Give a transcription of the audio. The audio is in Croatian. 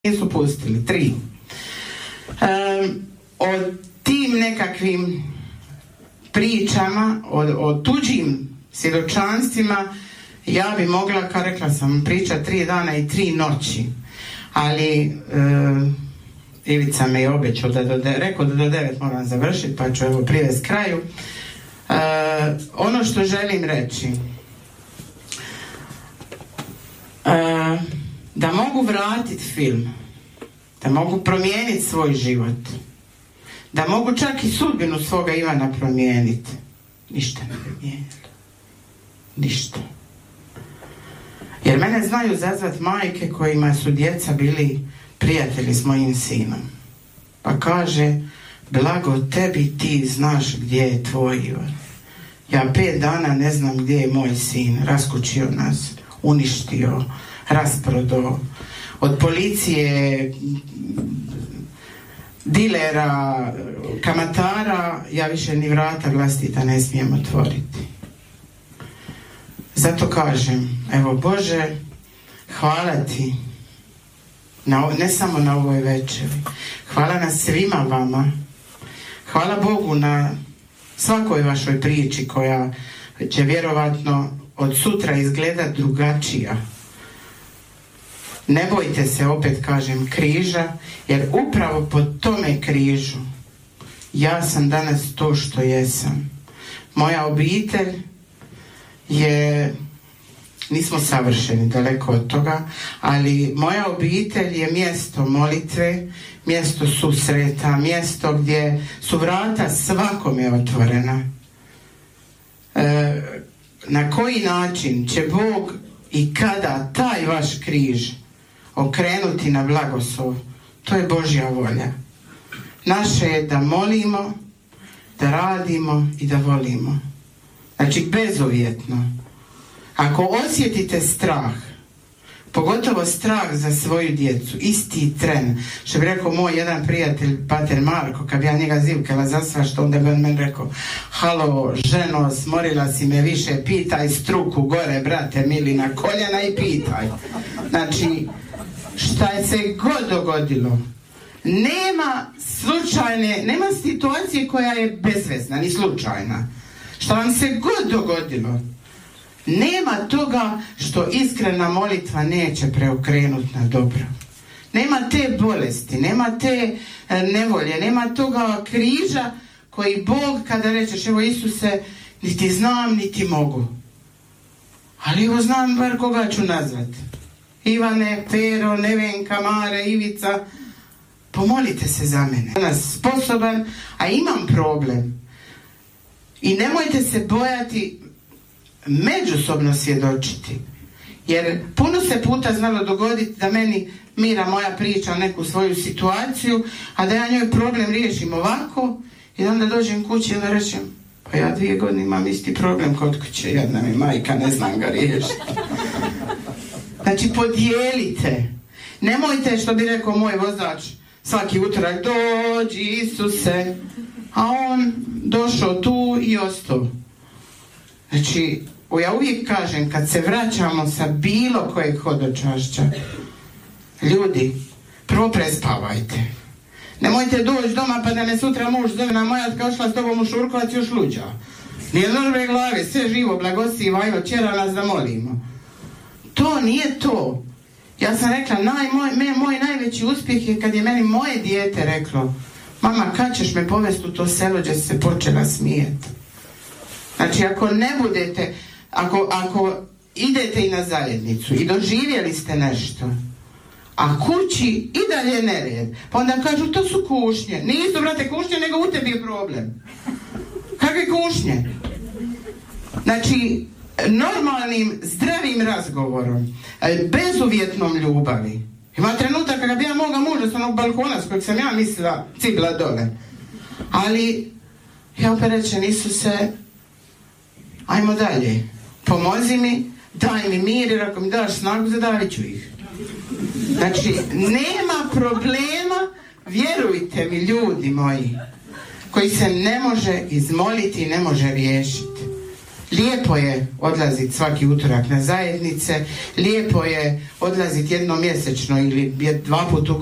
nisu pustili, 3. O tim nekakvim pričama, o tuđim svjedočanstvima, ja bi mogla, kao rekla sam, pričati 3 dana i 3 noći. Ali Ivica me je obećao rekao da do 9 moram završiti, pa ću evo privesti kraju. Ono što želim reći, da mogu vratiti film, da mogu promijeniti svoj život, da mogu čak i sudbinu svoga Ivana promijeniti, ništa ne promijenili. Ništa. Jer mene znaju zazvati majke kojima su djeca bili prijatelji s mojim sinom. Pa kaže, blago tebi, ti znaš gdje je tvoj Ivan. Ja 5 dana ne znam gdje je moj sin. Raskućio nas, uništio, rasprodao. Od policije, dilera, kamatara, ja više ni vrata vlastita ne smijem otvoriti. Zato kažem, evo Bože, hvala ti, ne samo na ovoj večeri, hvala na svima vama, hvala Bogu na svakoj vašoj priči koja će vjerovatno od sutra izgledat drugačija. Ne bojte se, opet kažem, križa, jer upravo po tome križu ja sam danas to što jesam. Moja obitelj je, nismo savršeni, daleko od toga, ali moja obitelj je mjesto molitve, mjesto susreta, mjesto gdje su vrata svakome otvorena. Na koji način će Bog i kada taj vaš križ okrenuti na blagoslov, to je Božja volja. Naše je da molimo, da radimo i da volimo. Znači bezuvjetno. Ako osjetite strah, pogotovo strah za svoju djecu, isti tren, što bi rekao moj jedan prijatelj, pater Marko, kad bi ja njega zivkala za svašta, onda bi on meni rekao, halo, ženo, smorila si me više, pitaj struku gore, brate mili, na koljena i pitaj. Znači, šta je se god dogodilo, nema situacije koja je bezvezna, ni slučajna. Šta vam se god dogodilo, nema toga što iskrena molitva neće preokrenuti na dobro. Nema te bolesti, nema te nevolje, nema toga križa koji Bog kada rečeš, evo Isuse, niti znam, niti mogu. Ali evo znam bar koga ću nazvati. Ivane, Pero, Nevenka, Mare, Ivica, pomolite se za mene. Ja sam sposoban, a imam problem. I nemojte se bojati međusobno svjedočiti. Jer puno se puta znalo dogoditi da meni Mira moja priča neku svoju situaciju, a da ja njoj problem riješim ovako i onda dođem kući i onda rečem, pa ja 2 godine imam isti problem kod kuće, jedna mi majka, ne znam ga riješiti. Znači podijelite. Nemojte, što bi rekao moj vozač, svaki utorak, dođi Isuse, a on došao tu i ostao. Znači, ja uvijek kažem, kad se vraćamo sa bilo kojeg hodočašća, ljudi, prvo prespavajte. Nemojte doći doma pa da me sutra muž zove na moja, kao šla s tobom u Šurkovac, još luđa. Nije dobre glave, sve živo, blagosi Ivajlo, ćera nas da molimo. To nije to. Ja sam rekla, moj najveći uspjeh je kad je meni moje dijete reklo, mama, kad ćeš me povesti u to selo gdje se počela smijeti? Znači, ako ne budete, ako idete i na zajednicu i doživjeli ste nešto, a kući i dalje nered, pa onda kažu, to su kušnje. Nisu, brate, kušnje, nego u tebi je problem. Kakve kušnje? Znači, normalnim, zdravim razgovorom, bezuvjetnom ljubavi. Ima trenutak kada bi ja moga muža s onog balkona s kojeg sam ja mislila cibla dole. Ali, ja opet rečem, Isuse, ajmo dalje. Pomozi mi, daj mi mir, jer ako mi daš snagu, zadavit ću ih. Znači, nema problema, vjerujte mi, ljudi moji, koji se ne može izmoliti i ne može riješiti. Lijepo je odlaziti svaki utorak na zajednice, lijepo je odlaziti jednom mjesečno ili 2 puta u